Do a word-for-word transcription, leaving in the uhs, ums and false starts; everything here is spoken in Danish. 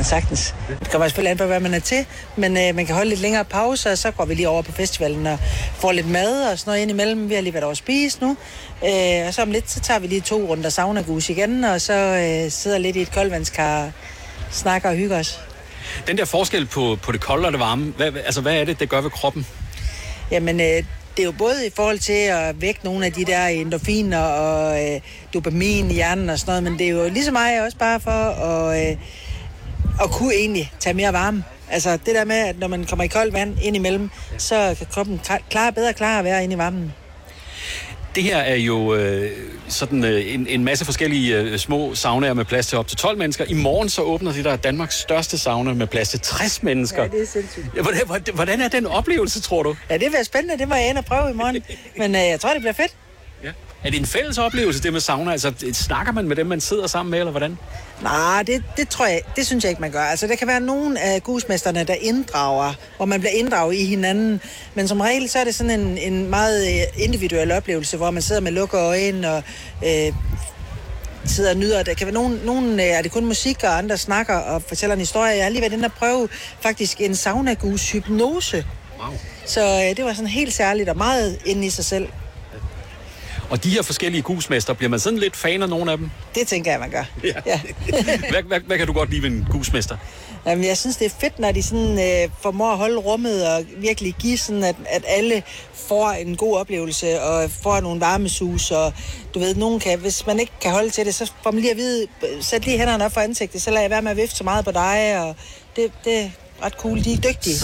man sagtens. Det kommer selvfølgelig an på, hvad man er til, men øh, man kan holde lidt længere pause, og så går vi lige over på festivalen og får lidt mad og sådan noget ind imellem. Vi har lige været over at spise nu, øh, og så om lidt, så tager vi lige to runder saunagus igen, og så øh, sidder lidt i et koldvandskar, snakker og hygger os. Den der forskel på, på det kolde og det varme, hvad, altså hvad er det, det gør ved kroppen? Jamen, øh, det er jo både i forhold til at vække nogle af de der endorfiner og øh, dopamin i hjernen og sådan noget, men det er jo lige så meget også bare for at, øh, at kunne egentlig tage mere varme. Altså det der med, at når man kommer i koldt vand ind imellem, så kan kroppen klare bedre klare at være inde i varmen. Det her er jo øh, sådan øh, en, en masse forskellige øh, små saunaer med plads til op til tolv mennesker. I morgen så åbner det der Danmarks største sauna med plads til tres mennesker. Ja, det er sindssygt. Ja, hvordan, hvordan er den oplevelse, tror du? Ja, det bliver spændende. Det må jeg ind og prøve i morgen. Men øh, jeg tror, det bliver fedt. Ja. Er det en fælles oplevelse, det med sauna? Altså, snakker man med dem, man sidder sammen med, eller hvordan? Nej, det, det tror jeg, det synes jeg ikke, man gør. Altså, der kan være nogle af gusmesterne, der inddrager, hvor man bliver inddraget i hinanden. Men som regel, så er det sådan en, en meget individuel oplevelse, hvor man sidder med lukkede øjne og øh, sidder og nyder. Der kan være nogen, nogen øh, er det kun musik, og andre snakker og fortæller en historie. Jeg har lige været inde og prøve faktisk en saunagus-hypnose. Wow. Så øh, det var sådan helt særligt og meget inde i sig selv. Og de her forskellige gusmester, bliver man sådan lidt fan af nogle af dem? Det tænker jeg, man gør. Ja. Ja. hvad, hvad, hvad kan du godt lide ved en gusmester? Jamen, jeg synes, det er fedt, når de sådan, øh, formår at holde rummet og virkelig give sådan, at, at alle får en god oplevelse og får nogle varmesus. Og du ved, nogen kan, hvis man ikke kan holde til det, så får man lige at vide, sæt lige hænderne op for ansigtet, så lader jeg være med at vifte så meget på dig. Og det, det er ret cool. De er dygtige.